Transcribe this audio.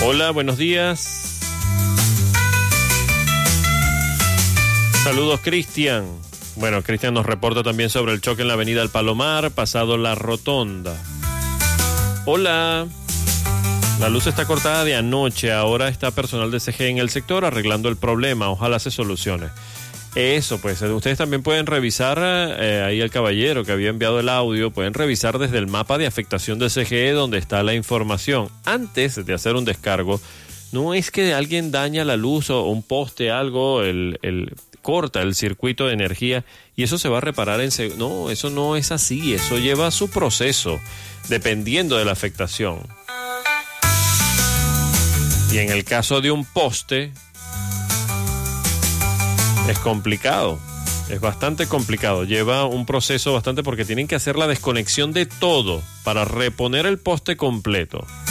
Hola, buenos días. Saludos, Cristian. Bueno, Cristian nos reporta también sobre el choque en la avenida El Palomar, pasado la rotonda. Hola. La luz está cortada de anoche, ahora está personal de CG en el sector arreglando el problema, ojalá se solucione. Eso, pues, ustedes también pueden revisar, ahí el caballero que había enviado el audio, pueden revisar desde el mapa de afectación de CGE donde está la información. Antes de hacer un descargo, no es que alguien daña la luz o un poste, algo, corta el circuito de energía y eso se va a reparar no, eso no es así, eso lleva su proceso, dependiendo de la afectación. Y en el caso de un poste, es complicado, es bastante complicado, lleva un proceso bastante porque tienen que hacer la desconexión de todo para reponer el poste completo.